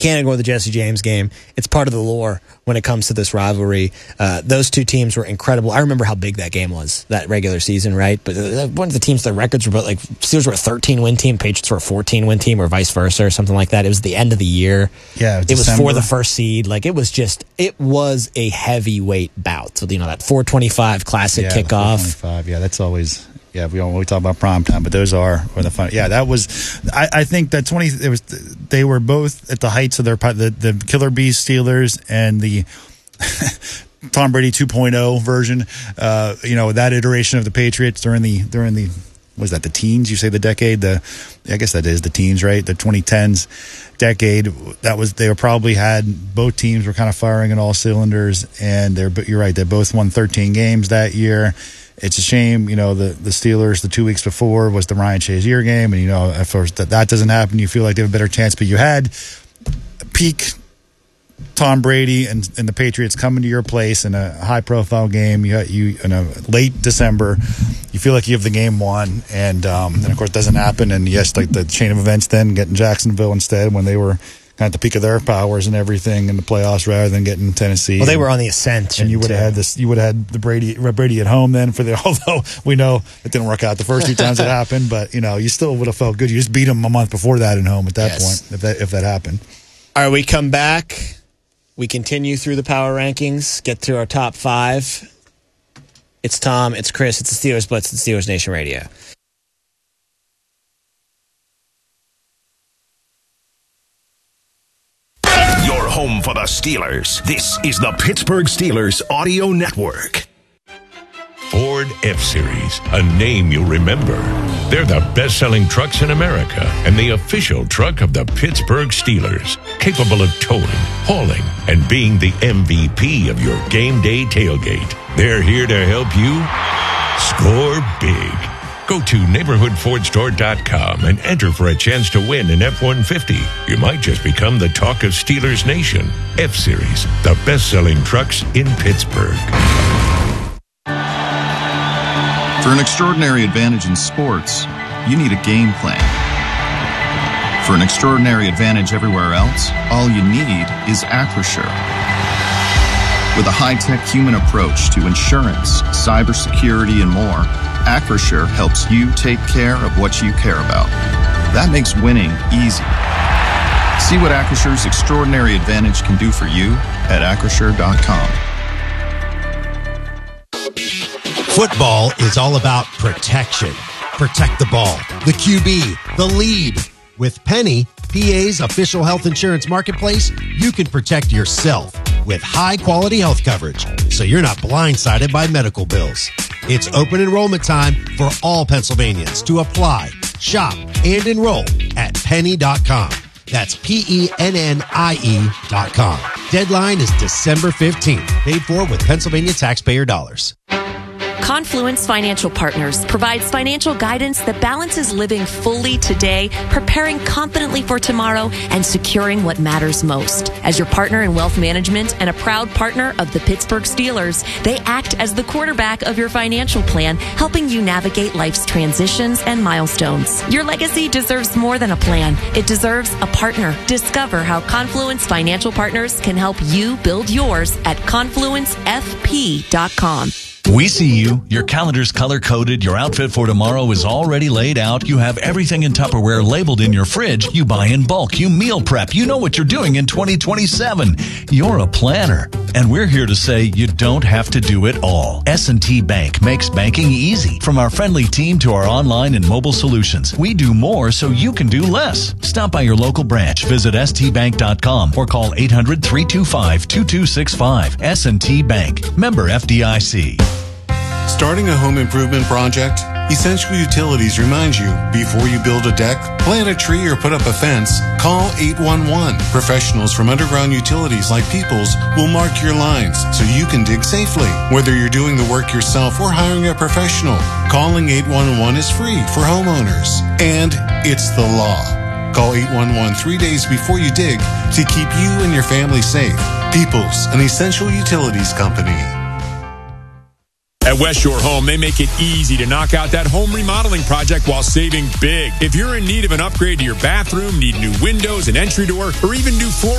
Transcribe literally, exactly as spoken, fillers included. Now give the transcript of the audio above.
Can't ignore the Jesse James game. It's part of the lore when it comes to this rivalry. Uh, those two teams were incredible. I remember how big that game was, that regular season, right? But uh, one of the teams, their records were like, Steelers were a thirteen-win team, Patriots were a fourteen-win team, or vice versa, or something like that. It was the end of the year. Yeah, it was for the first seed. Like, it was just, it was a heavyweight bout. So, you know, that four twenty-five classic yeah, kickoff. four twenty-five, yeah, that's always... Yeah, we don't we talk about prime time, but those are were the fun. Yeah, that was. I, I think that twenty. It was. They were both at the heights of their the the Killer Bees Steelers and the Tom Brady two point oh version. Uh, you know, that iteration of the Patriots during the during the was that the teens? You say the decade? The I guess that is the teens, right? The twenty tens decade. That was they were probably had both teams were kind of firing on all cylinders, and they're. But you're right. They both won thirteen games that year. It's a shame, you know, the, the Steelers the two weeks before was the Ryan Shazier game, and, you know, at first that, that doesn't happen. You feel like they have a better chance, but you had peak Tom Brady and, and the Patriots coming to your place in a high-profile game. You, you in a late December, you feel like you have the game won, and um, then, of course, it doesn't happen. And, yes, like the chain of events then, getting Jacksonville instead when they were kind of at the peak of their powers and everything in the playoffs rather than getting Tennessee. Well, they and, were on the ascent, and you would have had this. You would have had the Brady Brady at home then for the. Although we know it didn't work out the first two times it happened, but you know you still would have felt good. You just beat them a month before that at home at that yes. point if that if that happened. All right, we come back. We continue through the power rankings. Get to our top five. It's Tom. It's Chris. It's the Steelers Blitz. It's Steelers Nation Radio. Home for the Steelers. This is the Pittsburgh Steelers Audio Network. Ford F-Series, a name you'll remember. They're the best-selling trucks in America and the official truck of the Pittsburgh Steelers, capable of towing, hauling, and being the M V P of your game day tailgate. They're here to help you score big. Go to neighborhood ford store dot com and enter for a chance to win an F one fifty. You might just become the talk of Steelers Nation. F-Series, the best-selling trucks in Pittsburgh. For an extraordinary advantage in sports, you need a game plan. For an extraordinary advantage everywhere else, all you need is Acrisure. With a high-tech human approach to insurance, cybersecurity, and more, Acrisure helps you take care of what you care about. That makes winning easy. See what Acrissure's extraordinary advantage can do for you at acrisure dot com. Football is all about protection. Protect the ball, the Q B, the lead. With Penny, P A's official health insurance marketplace, you can protect yourself with high-quality health coverage, so you're not blindsided by medical bills. It's open enrollment time for all Pennsylvanians to apply, shop, and enroll at penny dot com. That's P E N N I E dot com. Deadline is December fifteenth. Paid for with Pennsylvania taxpayer dollars. Confluence Financial Partners provides financial guidance that balances living fully today, preparing confidently for tomorrow, and securing what matters most. As your partner in wealth management and a proud partner of the Pittsburgh Steelers, they act as the quarterback of your financial plan, helping you navigate life's transitions and milestones. Your legacy deserves more than a plan. It deserves a partner. Discover how Confluence Financial Partners can help you build yours at confluence f p dot com. We see you. Your calendar's color-coded. Your outfit for tomorrow is already laid out. You have everything in Tupperware labeled in your fridge. You buy in bulk. You meal prep. You know what you're doing in twenty twenty-seven. You're a planner. And we're here to say you don't have to do it all. S and T Bank makes banking easy. From our friendly team to our online and mobile solutions, we do more so you can do less. Stop by your local branch. Visit s t bank dot com or call eight hundred, three two five, two two six five. S and T Bank. Member F D I C. Starting a home improvement project? Essential Utilities reminds you, before you build a deck, plant a tree, or put up a fence, call eight one one. Professionals from Underground Utilities like Peoples will mark your lines so you can dig safely. Whether you're doing the work yourself or hiring a professional, calling eight one one is free for homeowners. And it's the law. Call eight one one three days before you dig to keep you and your family safe. Peoples, an Essential Utilities company. At West Shore Home, they make it easy to knock out that home remodeling project while saving big. If you're in need of an upgrade to your bathroom, need new windows, an entry door, or even new floor